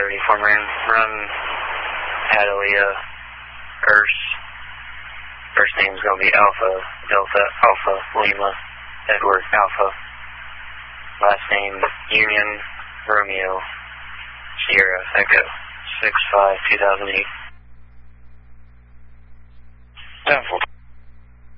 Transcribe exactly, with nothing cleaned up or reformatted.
thirty, form run, run Adelia, Urs. First name's going to be Alpha, Delta, Alpha, Lima, Edward, Alpha. Last name, Union, Romeo, Sierra, Echo, six five two thousand eight. ten four.